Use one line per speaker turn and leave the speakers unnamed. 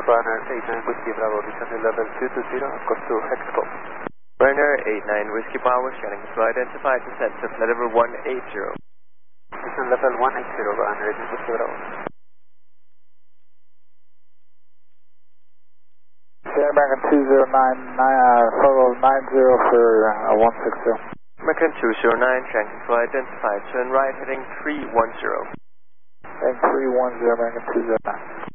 Runner 89 Whiskey Bravo, descending level 220, course to Hexco.
Runner 89 Whiskey Bravo, scanning to identify descent of level 180.
Descend level 180, Runner 89 Whiskey Bravo.
Sierra American 209, photo 90 for 160.
American 209, tracking to identify, turn right heading 310.
Heading 310, American 209.